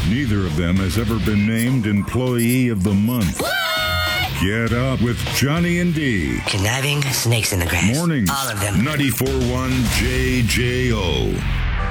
Neither of them has ever been named Employee of the Month. Get Up with Johnny and D. Conniving snakes in the grass. Mornings. All of them. 94.1 JJO.